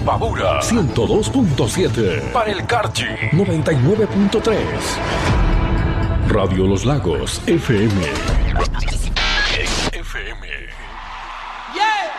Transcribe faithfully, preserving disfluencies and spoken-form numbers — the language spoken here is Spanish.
Imbabura ciento dos punto siete. Para el Carchi noventa y nueve punto tres. Radio Los Lagos F M. F M.